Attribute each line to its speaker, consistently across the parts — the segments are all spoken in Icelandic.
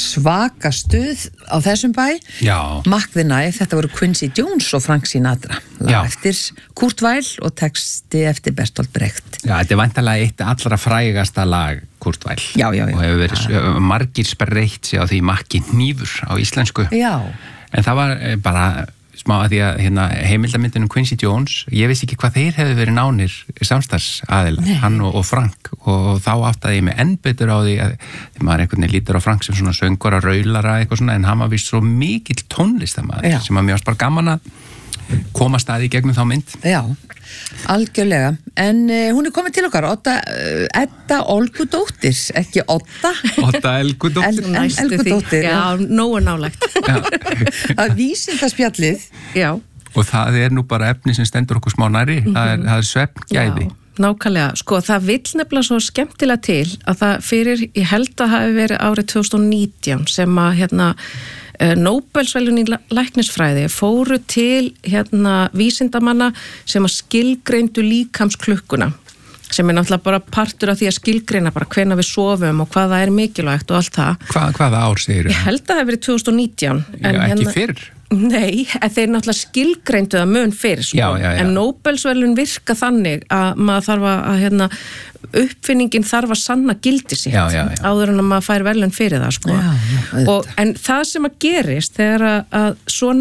Speaker 1: svaka stuð á þessum bæ.
Speaker 2: Já.
Speaker 1: Mac the Knife, þetta voru Quincy Jones og Frank Sinatra. Lag eftir Kurt Weill og texti eftir Bertolt Brecht.
Speaker 2: Já, þetta væntanlega eitt allra frægasta lag Kurt Weill.
Speaker 1: Já.
Speaker 2: Og hefur verið margir spreytt sig á því Makki hnífur á íslensku.
Speaker 1: Já.
Speaker 2: En það var bara smá að því að heimildamyndunum Quincy Jones, ég vissi ekki hvað þeir hefðu verið nánir samstarfsaðilar, hann og Frank, og þá áttaði ég mig enn betur á því að maður einhvern veginn lítur á Frank sem svona söngvara, raulara eitthvað svona, en hann var vist svo mikill tónlistamaður sem að mér varst bara gaman að koma staði í gegnum þá mynd.
Speaker 1: Já, algjörlega. En hún komin til okkar, Edda Olgudóttir, ekki
Speaker 2: Odda Elgudóttir.
Speaker 1: Elgudóttir.
Speaker 3: Já, nógu nálægt.
Speaker 1: Að vísindaspjallið. Já.
Speaker 2: Og það nú bara efni sem stendur okkur smá nærri, það er svefngæði.
Speaker 3: Já, nákvæmlega. Sko, það vill nefnilega svo skemmtilega til að það fyrir, ég held að hafi verið árið 2019 sem að Nóbelsverðlaun í læknisfræði fóru til vísindamanna sem að skilgreindu líkamsklukkuna, sem náttúrulega bara partur af því að skilgreina bara hvenær við sofum og hvað það mikilvægt og allt það.
Speaker 2: Hvaða ár segir þú?
Speaker 3: Ég held að það hefði verið 2019.
Speaker 2: Já, ekki fyrr?
Speaker 3: Nei, þeir náttúrulega skilgreindu það mun fyrir, sko.
Speaker 2: Já.
Speaker 3: En Nóbelsverðlaun virka þannig að maður þarf að uppfinningin þarf að sanna gildi sitt áður en að maður fær verðlaun fyrir það, sko. En það sem að gerist þegar að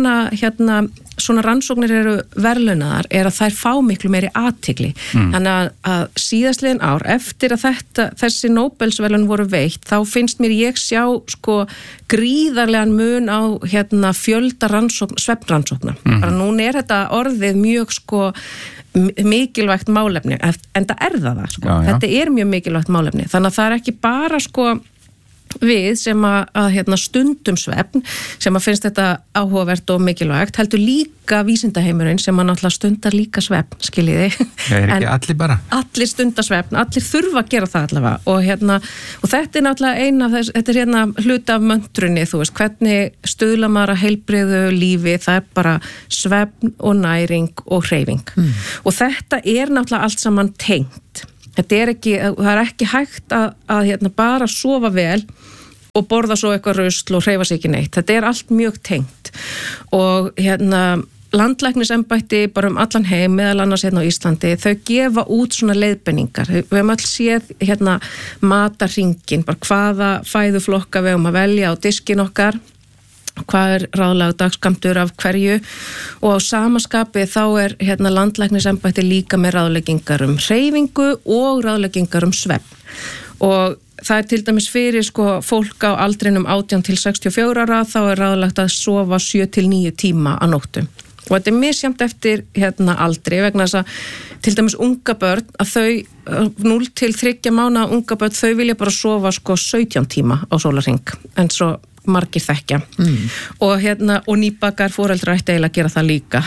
Speaker 3: svona rannsóknir eru verðlaunaðar að þær fá miklu meiri athygli. Þannig að síðastliðin ár eftir að þessi Nóbelsverðlaun voru veitt, þá finnst mér ég sjá, sko, gríðarlegan mun á fjölda svefnrannsókna. Bara núna þetta orðið mjög, sko, mikilvægt málefni, en það það, sko. Já. Þetta mjög mikilvægt málefni, þannig að það ekki bara, sko, við sem að stundum svefn, sem að finnst þetta áhugavert og mikilvægt, heldur líka vísindaheimurinn sem að náttúrulega stundar líka svefn, skiljiði.
Speaker 2: Það ekki allir bara?
Speaker 3: Allir stundar svefn, allir þurfa að gera það allavega og þetta náttúrulega eina af þess, þetta hluti af möntrunni, þú veist, hvernig stuðla maður að heilbrigðu lífi, það bara svefn og næring og hreyfing. Og þetta náttúrulega allt saman tengt. Það ekki hægt að bara sofa vel og borða svo eitthvað rusl og hreyfa sig ekki neitt. Þetta allt mjög tengt og landlæknisembætti bara allan heim, meðal annars á Íslandi, þau gefa út svona leiðbenningar. Við höfum öll séð matarhringinn, bara hvaða fæðuflokka við höfum að velja á diskin okkar, hvað ráðlegur dagskammtur af hverju og á samaskapi þá landlæknisembætti líka með ráðleggingar hreyfingu og ráðleggingar svefn og það til dæmis fyrir, sko, fólk á aldrinum 18 til 64 ára, þá ráðlegt að sofa 7 til 9 tíma á nóttu og þetta misjafnt eftir aldri vegna þess að til dæmis unga börn að þau 0 til 3 mánaða unga börn, þau vilja bara sofa, sko, 17 tíma á sólarhring en svo margir þekkja og nýbakar foreldrar ætti eiginlega að gera það líka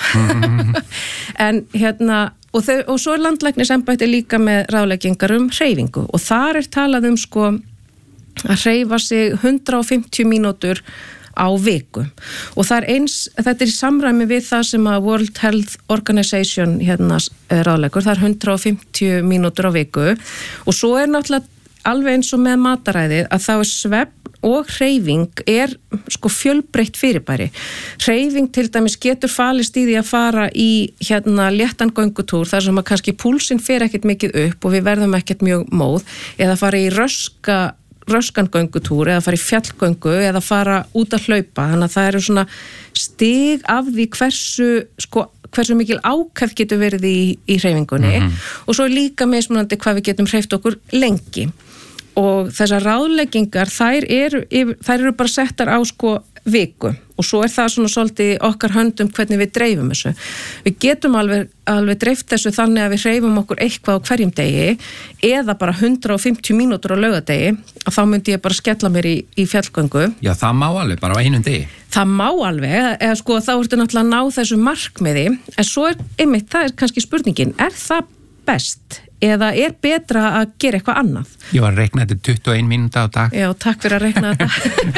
Speaker 3: en og svo landlæknisembætti líka með ráðleggingar hreyfingu og þar talað sko að hreyfa sig 150 mínútur á viku og það þetta í samræmi við það sem að World Health Organization ráðleggur, það 150 mínútur á viku og svo náttúrulega alveg eins og með mataræðið að þá svefn og hreyfing sko fjölbreytt fyrirbæri. Hreyfing til dæmis getur falist í því að fara í léttan göngutúr þar sem að kannski púlsinn fer ekkert mikið upp og við verðum ekkert mjög móð eða fara í röskan göngutúr eða fara í fjallgöngu eða fara út að hlaupa. Þannig að það svona stig af því hversu mikil ákæft getur verið í hreyfingunni og svo líka mismunandi hvað við getum hreyft okkur lengi. Og þessar ráðleggingar, þær eru bara settar á sko viku og svo það svona svolítið okkar höndum hvernig við dreifum þessu. Við getum alveg dreift þessu þannig að við hreyfum okkur eitthvað á hverjum degi eða bara 150 mínútur á laugardegi og þá myndi ég bara skella mér í fjallgöngu.
Speaker 2: Já, það má alveg bara á einum degi.
Speaker 3: Það má alveg, eða sko þá ertu náttúrulega að ná þessu markmiði en svo einmitt, það kannski spurningin, það best? Eða betra að gera eitthvað annað?
Speaker 2: Ég var að reikna þetta 21 mínúta á dag. Já,
Speaker 3: takk fyrir að reikna þetta.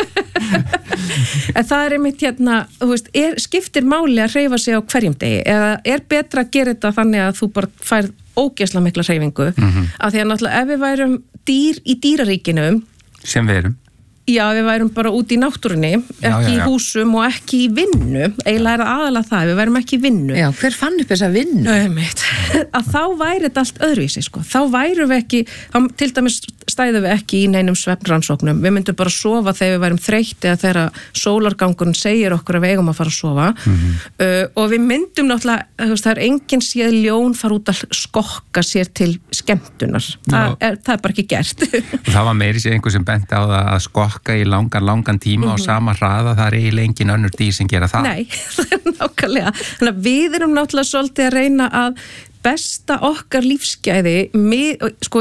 Speaker 3: En það einmitt þú veist, skiptir máli að hreyfa sig á hverjum degi? Eða betra að gera þetta þannig að þú bara færð ógeðslega mikla hreyfingu? Af því að náttúrulega ef við værum dýr í dýraríkinu
Speaker 2: sem við erum.
Speaker 3: Já, við værum bara út í náttúrunni, ekki í húsum og ekki í vinnu, eiginlega það aðalega það, við værum ekki í vinnu.
Speaker 1: Já, hver fann upp þessa vinnu?
Speaker 3: Að þá væri þetta allt öðruvísi, sko. Þá værum við ekki, til dæmis stæðum við ekki í neinum svefnrannsóknum, við myndum bara sofa þegar við værum þreytt eða þegar sólargangurinn segir okkur að við eigum að fara að sofa og við myndum náttúrulega, það er enginn séð ljón fara út að skokka sér til skemmtunar, það er bara ekki gert.
Speaker 2: Og það var meiri sér einhver sem benti á það að skokka í langan tíma á sama hraða, það er eiginlega engin önnur dýr sem gera það.
Speaker 3: Nei, það er nákvæmlega. Þannig að við erum náttúrulega svolítið að reyna að besta okkar lífsgæði sko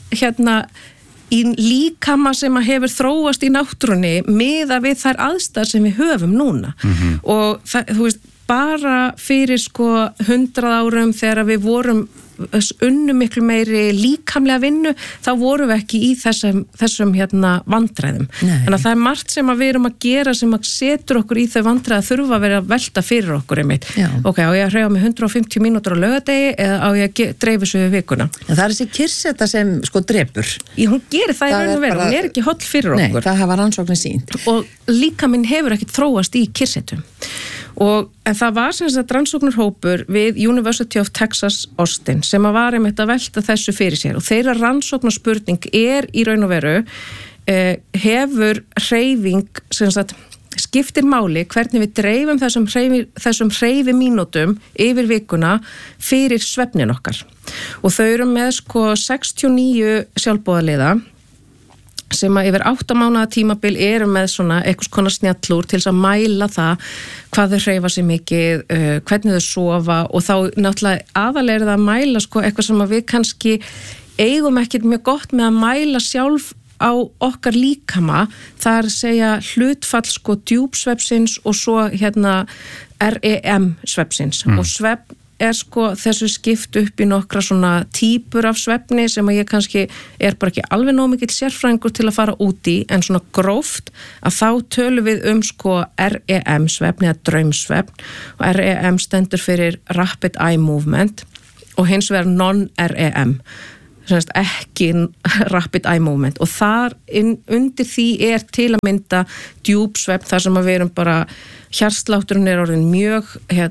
Speaker 3: í líkama sem að hefur þróast í náttúrunni miða við þær aðstæður sem við höfum núna og það, þú veist, bara fyrir sko 100 árum þegar við vorum unnu miklu meiri líkamlega vinnu, þá vorum við ekki í þessum vandræðum. Þannig að það er margt sem að við erum að gera sem að setur okkur í þau vandræði að þurfa að vera að velta fyrir okkur einmitt. Ok, á ég að hreyfa mig 150 mínútur á laugardegi eða á ég að dreifa þessu við vikuna.
Speaker 1: En það er þessi kyrseta sem sko drepur.
Speaker 3: Hún gerir það í raun og veru, hún er ekki holl fyrir okkur.
Speaker 1: Nei, það hafa rannsóknin sýnt.
Speaker 3: Og líkaminn hefur ekkert þróast í kyrsetum. En það var sem sagt rannsóknarhópur við University of Texas Austin sem að var einmitt að velta þessu fyrir sér og þeirra rannsóknarspurning er í raun og veru hefur hreyfing sem sagt skiptir máli hvernig við dreifum þessum hreyfimínútum yfir vikuna fyrir svefnin okkar og þau eru með sko 69 sjálfboðaliða sem að yfir 8 mánaða tímabil eru með svona einhvers konar snjallúr til þess að mæla það hvað þau hreyfa sig mikið, hvernig þau sofa og þá náttúrulega aðalega er það að mæla sko eitthvað sem að við kannski eigum ekkert mjög gott með að mæla sjálf á okkar líkama, það er að segja hlutfall sko djúpsvefnsins og svo REM svefnsins og svefn er sko þessu skipt upp í nokkra svona típur af svefni sem að ég kannski er bara ekki alveg nóg mikill sérfræðingur til að fara út í en svona gróft að þá tölum við sko REM svefni eða draumsvefn og REM stendur fyrir Rapid Eye Movement og hins vegar non-REM ekki Rapid Eye Movement og þar undir því er til að mynda djúpsvefn þar sem að við erum bara hjartslátturinn er orðin mjög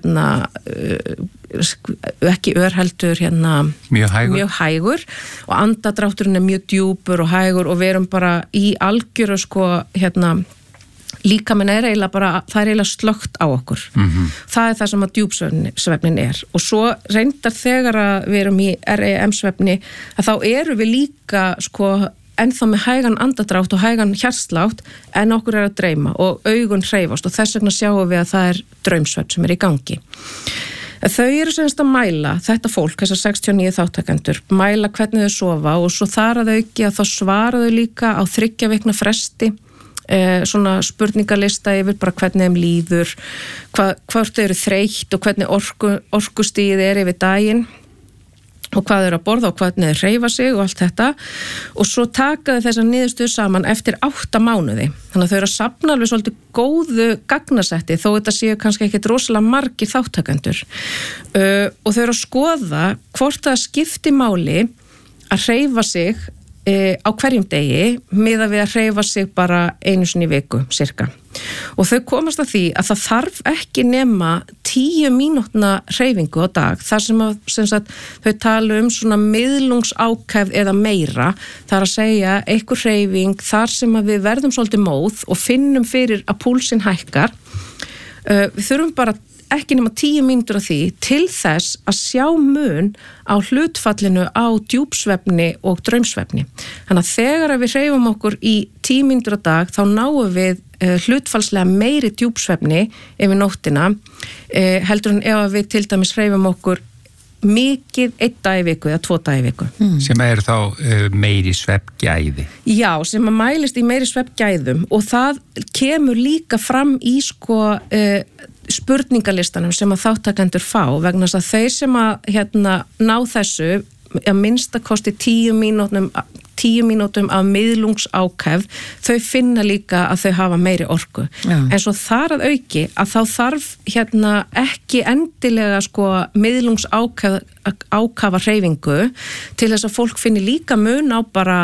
Speaker 3: ekki örheldur mjög hægur og andadrátturinn er mjög djúpur og hægur og við erum bara í algjöru sko líkaminn er eiginlega bara, það er eiginlega slökkt á okkur. Það er það sem að djúpsvefnin er og svo reyndar þegar að við erum í REM svefni að þá eru við líka sko ennþá með hægan andadrátt og hægan hjartslátt en okkur er að dreyma og augun hreyfast og þess vegna sjáum við að það er draumsvefn sem er í gangi. Þau eru semst að mæla þetta fólk, þessar 69 þáttakendur, mæla hvernig þau sofa og svo þar að auki að þá svara þau líka á 3 vikna fresti svona spurningalista yfir bara hvernig þeim líður, hvort þau eru þreytt og hvernig orkustigið er yfir daginn og hvað þau eru að borða og hvernig þau hreyfa sig og allt þetta og svo taka þau þessar niðurstöður saman eftir 8 mánuði. Þannig að þau eru að safna alveg svolítið góðu gagnasetti þó þetta séu kannski ekkert rosalega margir þáttakendur og þau eru að skoða hvort það skipti máli að hreyfa sig á hverjum degi miðað við að hreyfa sig bara einu sinni í viku cirka og þau komast að því að það þarf ekki nema 10 mínútna hreyfingu á dag þar sem sagt, þau tala svona miðlungsákefð eða meira það er að segja einhver hreyfing þar sem að við verðum svolítið móð og finnum fyrir að púlsinn hækkar við þurfum bara ekki nema 10 mínútur af því til þess að sjá mun á hlutfallinu á djúpsvefni og draumsvefni. Þannig að þegar við hreyfum okkur í 10 mínútur á dag þá náum við hlutfallslega meiri djúpsvefni yfir nóttina heldur en ef við til dæmis hreyfum okkur mikið 1 dag í viku eða 2 dag í viku.
Speaker 2: Sem eru þá meiri svefngæði.
Speaker 3: Já, sem að mælist í meiri svefngæðum og það kemur líka fram í sko spurningalistanum sem að þáttakendur fá vegna þess að þeir sem að ná þessu að minnsta kosti 10 mínútum af miðlungsákefð þau finna líka að þau hafa meiri orku. En svo þar að auki að þá þarf ekki endilega sko miðlungsákafa hreyfingu til þess að fólk finni líka mun á bara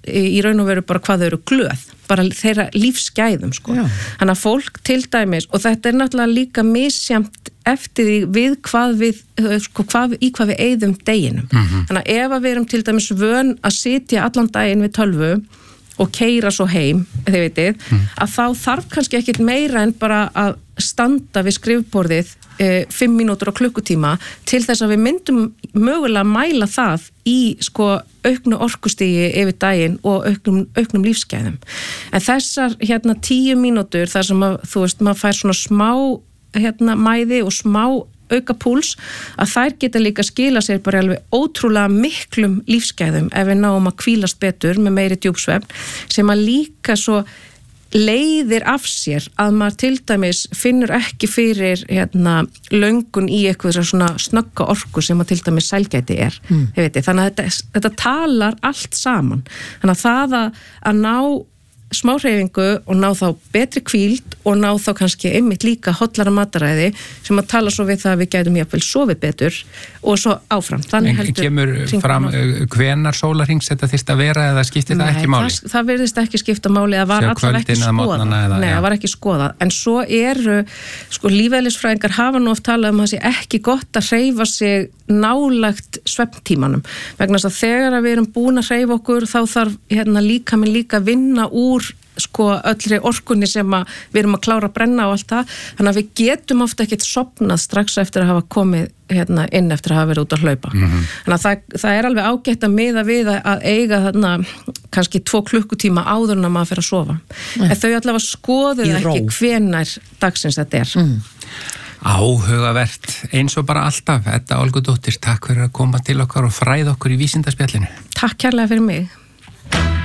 Speaker 3: í raun og veru bara hvað þau eru glöð, bara þeirra lífsgæðum sko. Þannig að fólk til dæmis, og þetta er náttúrulega líka misjamt eftir því við hvað í hvað við eyðum deginum. Þannig að ef við erum til dæmis vön að sitja allan daginn við tölvu og keyra svo heim, þið veitir, að þá þarf kannski ekkit meira en bara að standa við skrifborðið 5 mínútur á klukkutíma til þess að við myndum mögulega mæla það í sko auknu orkustigi yfir daginn og auknum lífsgæðum. En þessar 10 mínútur þar sem að, þú veist, maður fær svona smá mæði og smá auka púls, að þær geta líka skila sér bara alveg ótrúlega miklum lífsgæðum ef við náum að hvílast betur með meiri djúpsvefn, sem að líka svo leiðir af sér að maður til dæmis finnur ekki fyrir löngun í eitthvað svona snögga orku sem að til dæmis sælgæti er. Þannig að þetta talar allt saman. Þannig að það að ná smá hreyfingu og ná þá betri hvíld og ná þá kannski einmitt líka hollara mataræði sem að tala svo við það að við gætum jafnvel sofið betur og svo áfram. Þannig heldur
Speaker 2: kemur fram hvenar sólarhrings þetta þyrst að vera eða skiptir það ekki máli?
Speaker 3: Það virðist ekki skipta máli, það var allavega ekki skoðað. Nei, það var ekki skoðað. En svo eru, sko, lífeðlisfræðingar hafa nú oft talað um að það sé ekki gott að hreyfa sig nálagt svefntímanum. Vegna þess að þegar við erum búin að hreyfa okkur þá þarf líkaminn líka vinna úr sko öllri orkunni sem við erum að klára að brenna og allt það, þannig að við getum ofta ekkert sofnað strax eftir að hafa komið inn eftir að hafa verið út að hlaupa. Þannig að það er alveg ágætt að miða við að eiga kannski 2 klukkutíma áður en að maður fer að sofa. En þau allavega skoðuð ekki hvenær dagsins þetta er.
Speaker 2: Áhugavert, eins og bara alltaf. Edda Olgudóttir, takk fyrir að koma til okkar og fræða okkur í vísindaspjallinu.
Speaker 3: Takk kærlega fyrir mig.